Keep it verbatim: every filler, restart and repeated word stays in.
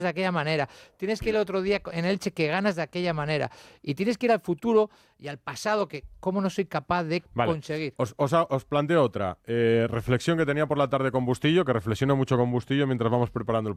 de aquella manera, tienes que ir el otro día en Elche que ganas de aquella manera, y tienes que ir al futuro y al pasado que cómo no soy capaz de Vale. conseguir. Os, os, os planteo otra eh, reflexión que tenía por la tarde con Bustillo, que reflexiono mucho con Bustillo mientras vamos preparando el